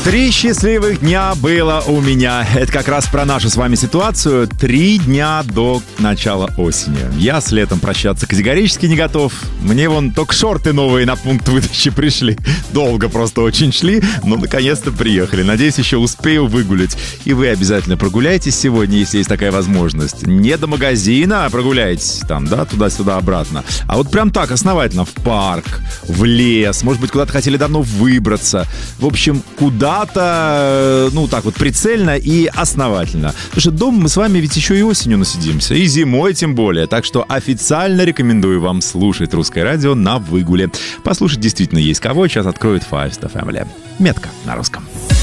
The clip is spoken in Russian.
3 счастливых дня было у меня. Это как раз про нашу с вами ситуацию. 3 дня до начала осени. Я с летом прощаться категорически не готов. Мне вон только шорты новые на пункт выдачи пришли. Долго просто очень шли, но наконец-то приехали. Надеюсь, еще успею выгулять. И вы обязательно прогуляйтесь сегодня, если есть такая возможность. Не до магазина, а прогуляйтесь там, да, туда-сюда, обратно. А вот прям так, основательно, в парк, в лес. Может быть, куда-то хотели давно выбраться. В общем, куда-то, ну так вот, прицельно и основательно. Потому что дома мы с вами ведь еще и осенью насидимся, и зимой тем более. Так что официально рекомендую вам слушать русское радио на выгуле. Послушать действительно есть кого. Сейчас откроет Five Star Family. Метка на русском.